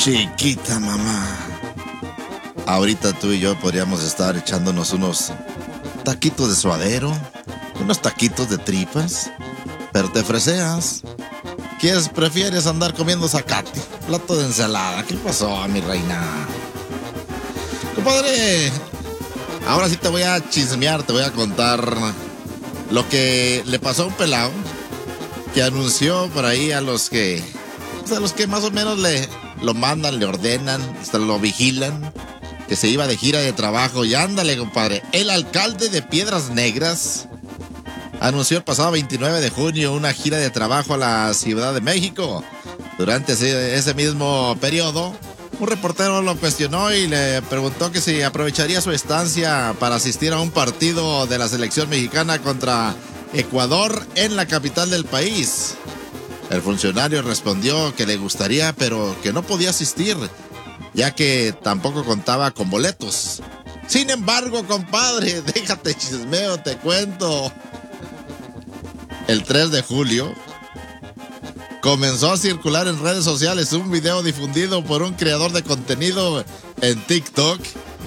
Chiquita mamá, ahorita tú y yo podríamos estar echándonos unos taquitos de suadero, unos taquitos de tripas, pero te freseas. ¿Prefieres andar comiendo zacate? Plato de ensalada. ¿Qué pasó, mi reina? Compadre, ahora sí te voy a chismear, te voy a contar lo que le pasó a un pelado que anunció por ahí a los que más o menos lo mandan, le ordenan, hasta lo vigilan, que se iba de gira de trabajo. Y ándale, compadre, el alcalde de Piedras Negras anunció el pasado 29 de junio una gira de trabajo a la Ciudad de México. Durante ese mismo periodo, un reportero lo cuestionó y le preguntó que si aprovecharía su estancia para asistir a un partido de la selección mexicana contra Ecuador en la capital del país. El funcionario respondió que le gustaría, pero que no podía asistir, ya que tampoco contaba con boletos. Sin embargo, compadre, déjate chismeo, te cuento. El 3 de julio comenzó a circular en redes sociales un video difundido por un creador de contenido en TikTok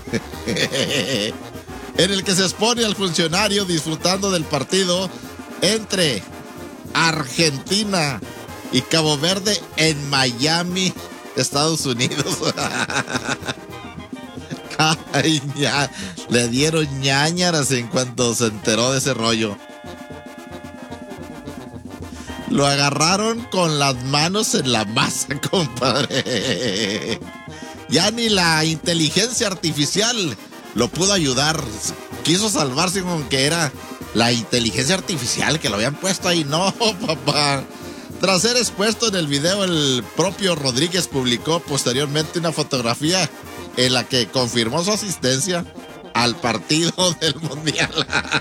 en el que se expone al funcionario disfrutando del partido entre Argentina y Cabo Verde en Miami, Estados Unidos. Ay, le dieron ñáñaras en cuanto se enteró de ese rollo. Lo agarraron con las manos en la masa, compadre. Ya ni la inteligencia artificial lo pudo ayudar. Quiso salvarse con que era la inteligencia artificial que lo habían puesto ahí. No, papá. Tras ser expuesto en el video, el propio Rodríguez publicó posteriormente una fotografía en la que confirmó su asistencia al partido del Mundial.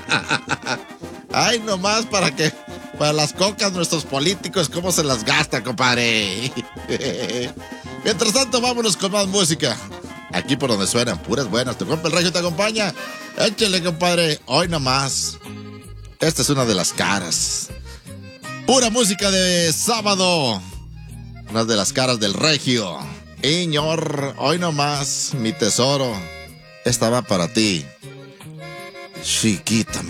Ay, nomás para las cocas nuestros políticos, ¿cómo se las gastan, compadre? Mientras tanto, vámonos con más música. Aquí por donde suenan puras buenas. Tu compa el Regio te acompaña. Échale, compadre. Hoy nomás. Esta es una de las caras. Pura música de sábado. Una de las caras del Regio. Iñor, hoy nomás, mi tesoro. Esta va para ti. Chiquita.